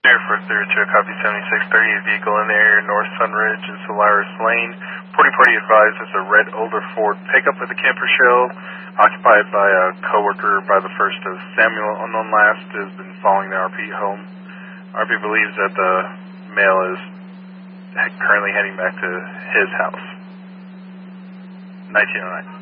4 through to a copy 7630, a vehicle in the area North Sunridge and Solaris Lane. Party advised it's a red older Ford pickup with a camper shell, occupied by a coworker by the first of Samuel, unknown last, has been following the RP home. RP believes that the male is currently heading back to his house. 1909.